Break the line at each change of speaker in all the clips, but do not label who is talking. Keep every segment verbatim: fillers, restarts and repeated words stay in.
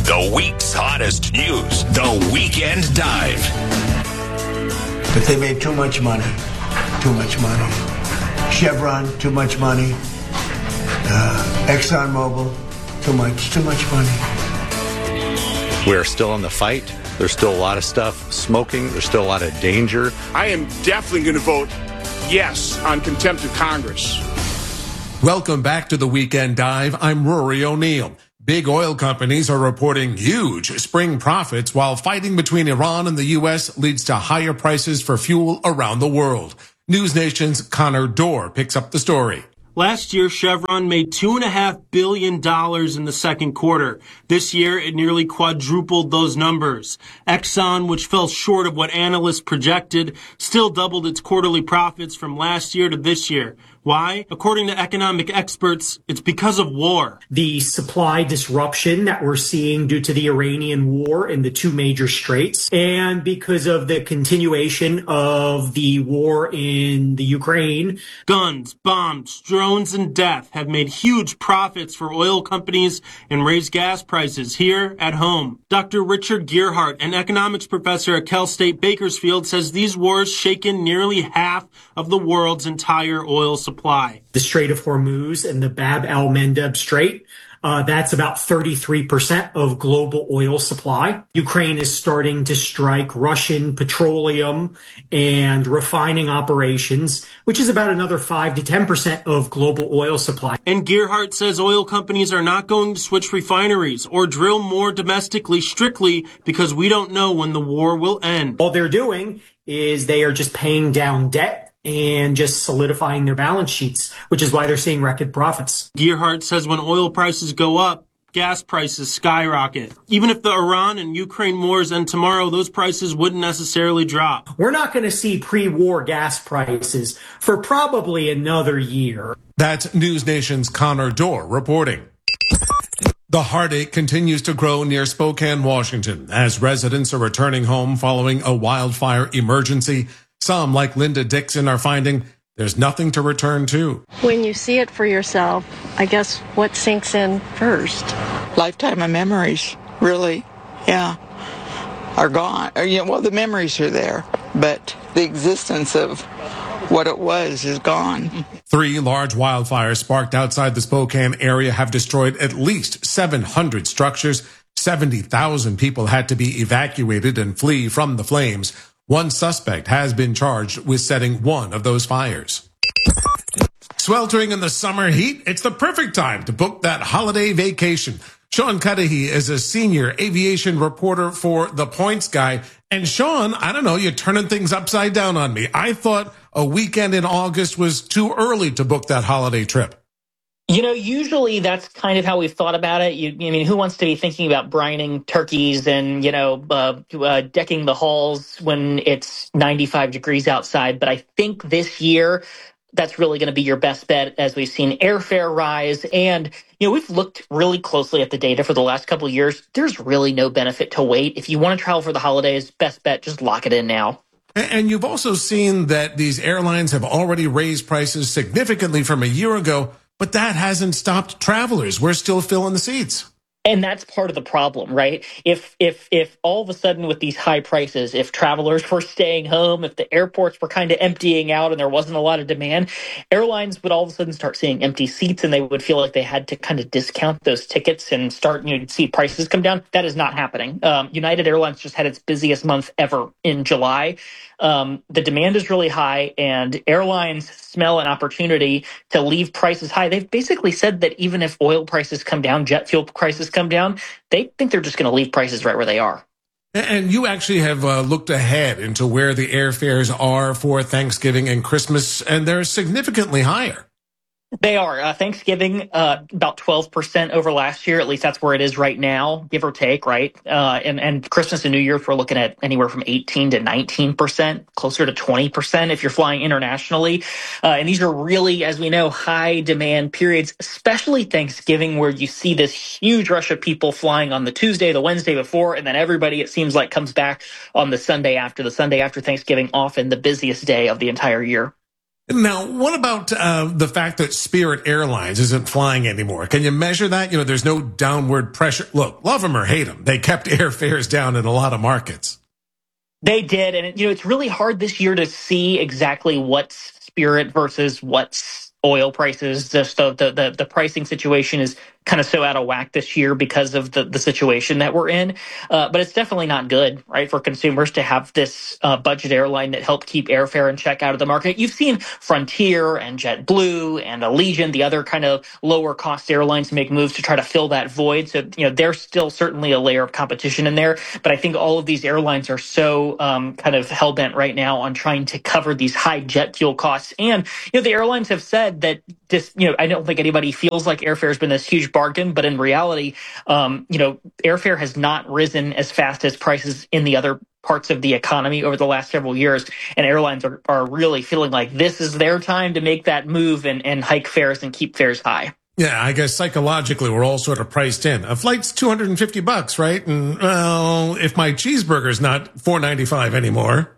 The week's hottest news. The Weekend Dive.
But they made too much money. Too much money. Chevron, too much money. Uh, ExxonMobil, too much, too much money.
We're still in the fight. There's still a lot of stuff smoking. There's still a lot of danger.
I am definitely going to vote yes on contempt of Congress.
Welcome back to the Weekend Dive. I'm Rory O'Neill. Big oil companies are reporting huge spring profits while fighting between Iran and the U S leads to higher prices for fuel around the world. News Nation's Connor Dorr picks up the story.
Last year, Chevron made two point five billion dollars in the second quarter. This year, it nearly quadrupled those numbers. Exxon, which fell short of what analysts projected, still doubled its quarterly profits from last year to this year. Why? According to economic experts, it's because of war.
The supply disruption that we're seeing due to the Iranian war in the two major straits, and because of the continuation of the war in the Ukraine.
Guns, bombs, drones, and death have made huge profits for oil companies and raised gas prices here at home. Doctor Richard Gearhart, an economics professor at Cal State Bakersfield, says these wars shaken nearly half of the world's entire oil supply. Supply.
The Strait of Hormuz and the Bab el-Mandeb Strait, uh, that's about thirty-three percent of global oil supply. Ukraine is starting to strike Russian petroleum and refining operations, which is about another five to ten percent of global oil supply.
And Gearhart says oil companies are not going to switch refineries or drill more domestically strictly because we don't know when the war will end.
All they're doing is they are just paying down debt and just solidifying their balance sheets, which is why they're seeing record profits.
Gearhart says when oil prices go up, gas prices skyrocket. Even if the Iran and Ukraine wars end tomorrow, those prices wouldn't necessarily drop.
We're not going to see pre-war gas prices for probably another year.
That's News Nation's Connor Dorr reporting. The heartache continues to grow near Spokane, Washington, as residents are returning home following a wildfire emergency. Some, like Linda Dixon, are finding there's nothing to return to.
When you see it for yourself, I guess what sinks in first?
Lifetime of memories, really, yeah, are gone. Or, you know, well, the memories are there, but the existence of what it was is gone.
Three large wildfires sparked outside the Spokane area have destroyed at least seven hundred structures. seventy thousand people had to be evacuated and flee from the flames. One suspect has been charged with setting one of those fires. Sweltering in the summer heat, it's the perfect time to book that holiday vacation. Sean Cudahy is a senior aviation reporter for The Points Guy. And Sean, I don't know, you're turning things upside down on me. I thought a weekend in August was too early to book that holiday trip.
You know, usually that's kind of how we've thought about it. You, I mean, who wants to be thinking about brining turkeys and, you know, uh, uh, decking the halls when it's ninety-five degrees outside? But I think this year that's really going to be your best bet, as we've seen airfare rise. And, you know, we've looked really closely at the data for the last couple of years. There's really no benefit to wait. If you want to travel for the holidays, best bet, just lock it in now.
And you've also seen that these airlines have already raised prices significantly from a year ago. But that hasn't stopped travelers. We're still filling the seats.
And that's part of the problem, right? If if if all of a sudden with these high prices, if travelers were staying home, if the airports were kind of emptying out and there wasn't a lot of demand, airlines would all of a sudden start seeing empty seats and they would feel like they had to kind of discount those tickets and start, you know, see prices come down. That is not happening. Um, United Airlines just had its busiest month ever in July. Um, the demand is really high and airlines smell an opportunity to leave prices high. They've basically said that even if oil prices come down, jet fuel prices come down, they think they're just going to leave prices right where they are.
And you actually have uh, looked ahead into where the airfares are for Thanksgiving and Christmas, and they're significantly higher.
They are. Uh, Thanksgiving, uh, about twelve percent over last year. At least that's where it is right now, give or take, right? Uh, and, and Christmas and New Year's, we're looking at anywhere from eighteen to nineteen percent, closer to twenty percent if you're flying internationally. Uh, and these are really, as we know, high demand periods, especially Thanksgiving, where you see this huge rush of people flying on the Tuesday, the Wednesday before, and then everybody, it seems like, comes back on the Sunday after. The Sunday after Thanksgiving, often the busiest day of the entire year.
Now, what about uh, the fact that Spirit Airlines isn't flying anymore? Can you measure that? You know, there's no downward pressure. Look, love them or hate them, they kept airfares down in a lot of markets.
They did, and you know, it's really hard this year to see exactly what's Spirit versus what's oil prices. Just the the the, the pricing situation is kind of so out of whack this year because of the, the situation that we're in. Uh, but it's definitely not good, right, for consumers to have this uh, budget airline that helped keep airfare and check out of the market. You've seen Frontier and JetBlue and Allegiant, the other kind of lower cost airlines, make moves to try to fill that void. So, you know, there's still certainly a layer of competition in there. But I think all of these airlines are so um, kind of hell bent right now on trying to cover these high jet fuel costs. And, you know, the airlines have said that this, you know, I don't think anybody feels like airfare has been this huge bargain, but in reality, um, you know, airfare has not risen as fast as prices in the other parts of the economy over the last several years. And airlines are, are really feeling like this is their time to make that move and, and hike fares and keep fares high.
Yeah, I guess psychologically we're all sort of priced in. A flight's two hundred fifty bucks, right? And well, if my cheeseburger's not four ninety-five anymore.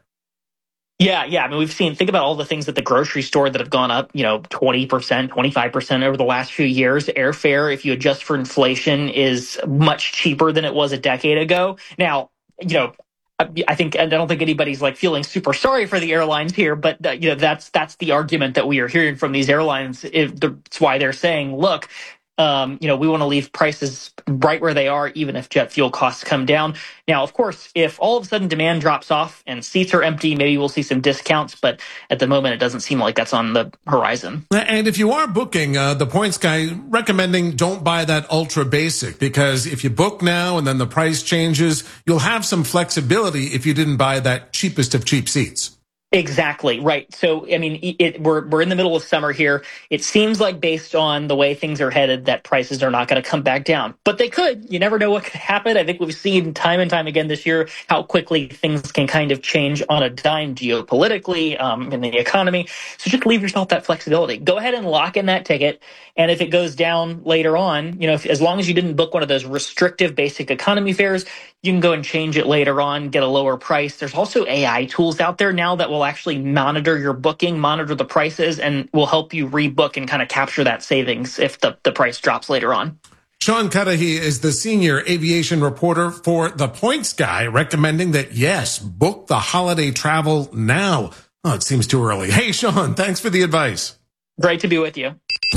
Yeah, yeah. I mean, we've seen, think about all the things at the grocery store that have gone up, you know, twenty percent, twenty-five percent over the last few years. Airfare, if you adjust for inflation, is much cheaper than it was a decade ago. Now, you know, I think, and I don't think anybody's like feeling super sorry for the airlines here, but uh, you know, that's, that's the argument that we are hearing from these airlines. It's why they're saying, look, Um, you know, we want to leave prices right where they are, even if jet fuel costs come down. Now, of course, if all of a sudden demand drops off and seats are empty, maybe we'll see some discounts. But at the moment, it doesn't seem like that's on the horizon.
And if you are booking, uh, the Points Guy recommending don't buy that ultra basic, because if you book now and then the price changes, you'll have some flexibility if you didn't buy that cheapest of cheap seats.
Exactly, right. So, I mean, it, we're we're in the middle of summer here. It seems like based on the way things are headed that prices are not going to come back down. But they could. You never know what could happen. I think we've seen time and time again this year how quickly things can kind of change on a dime geopolitically, um, in the economy. So just leave yourself that flexibility. Go ahead and lock in that ticket. And if it goes down later on, you know, if, as long as you didn't book one of those restrictive basic economy fares, you can go and change it later on, get a lower price. There's also A I tools out there now that will actually monitor your booking, monitor the prices, and will help you rebook and kind of capture that savings if the, the price drops later on.
Sean Cudahy is the senior aviation reporter for The Points Guy, recommending that, yes, book the holiday travel now. Oh, it seems too early. Hey, Sean, thanks for the advice.
Great to be with you.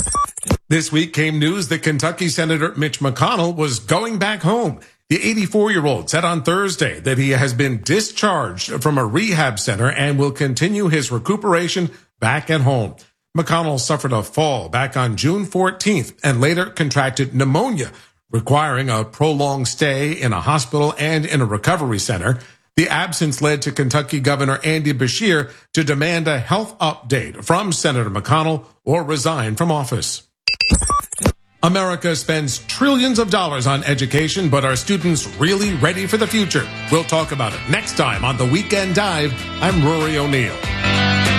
This week came news that Kentucky Senator Mitch McConnell was going back home. The eighty-four-year-old said on Thursday that he has been discharged from a rehab center and will continue his recuperation back at home. McConnell suffered a fall back on June fourteenth and later contracted pneumonia, requiring a prolonged stay in a hospital and in a recovery center. The absence led to Kentucky Governor Andy Beshear to demand a health update from Senator McConnell or resign from office. America spends trillions of dollars on education, but are students really ready for the future? We'll talk about it next time on The Weekend Dive. I'm Rory O'Neill.